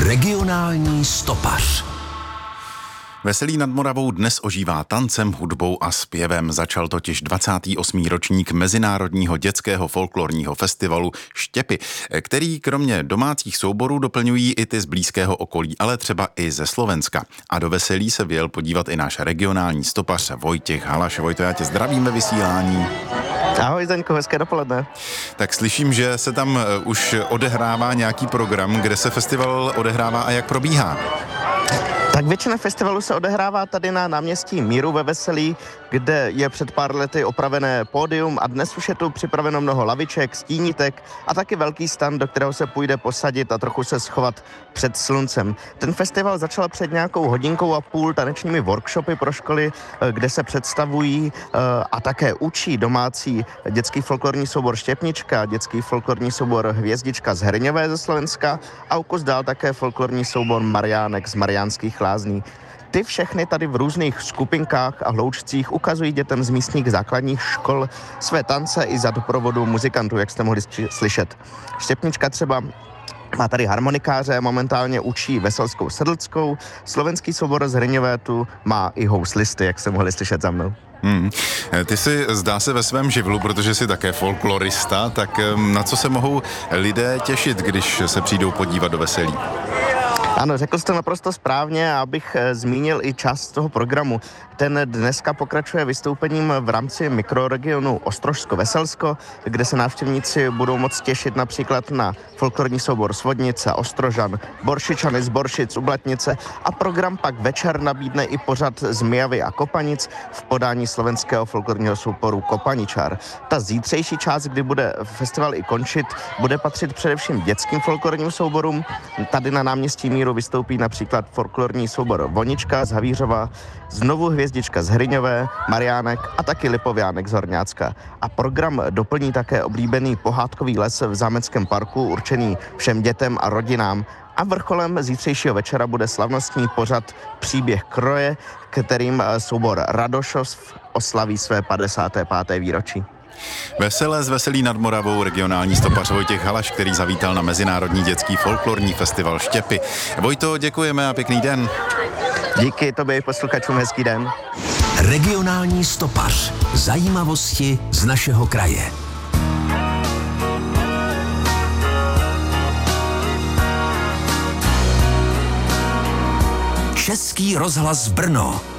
Regionální stopař. Veselí nad Moravou dnes ožívá tancem, hudbou a zpěvem. Začal totiž 28. ročník Mezinárodního dětského folklorního festivalu Štěpy, který kromě domácích souborů doplňují i ty z blízkého okolí, ale třeba i ze Slovenska. A do veselí se vyjel podívat i náš regionální stopař Vojtěch Halaš. Vojto, já tě zdravím ve vysílání. Ahoj Zdeňko, hezké dopoledne. Tak slyším, že se tam už odehrává nějaký program, kde se festival odehrává a jak probíhá. Tak většina festivalu se odehrává tady na náměstí Míru ve Veselí, kde je před pár lety opravené pódium a dnes už je tu připraveno mnoho laviček, stínítek a taky velký stan, do kterého se půjde posadit a trochu se schovat před sluncem. Ten festival začal před nějakou hodinkou a půl tanečními workshopy pro školy, kde se představují a také učí domácí dětský folklorní soubor Štěpnička, dětský folklorní soubor Hvězdička z Herňové ze Slovenska a o kus dál také folklorní soubor Mariánek z Mariánských Lázní. Ty všechny tady v různých skupinkách a hloučcích ukazují dětem z místních základních škol své tance i za doprovodu muzikantů, jak jste mohli slyšet. Štěpnička třeba má tady harmonikáře, momentálně učí veselskou sedlckou, slovenský soubor z Hryňové tu má i houslisty, jak jste mohli slyšet za mnou. Ty jsi, zdá se, ve svém živlu, protože jsi také folklorista, tak na co se mohou lidé těšit, když se přijdou podívat do veselí? Ano, řekl jste naprosto správně, abych zmínil i část toho programu. Ten dneska pokračuje vystoupením v rámci mikroregionu Ostrožsko-Veselsko, kde se návštěvníci budou moct těšit například na folklorní soubor Svodnice, Ostrožan, Boršičany z Boršic, Ublatnice a program pak večer nabídne i pořad z Mijavy a Kopanic v podání slovenského folklorního souboru Kopaničar. Ta zítřejší část, kdy bude festival i končit, bude patřit především dětským folklorním souborům. Tady na náměstí Míru vystoupí například folklorní soubor Vonička z Havířova, znovu Hvězdička z Hryňové, Mariánek a taky Lipoviánek z Horňácka. A program doplní také oblíbený pohádkový les v Zámeckém parku, určený všem dětem a rodinám. A vrcholem zítřejšího večera bude slavnostní pořad Příběh kroje, kterým soubor Radošov oslaví své 55. výročí. Veselé z Veselí nad Moravou regionální stopař Vojtěch Halaš, který zavítal na Mezinárodní dětský folklorní festival Štěpy. Vojto, děkujeme a pěkný den. Díky tobě i posluchačům, hezký den. Regionální stopař. Zajímavosti z našeho kraje. Český rozhlas Brno.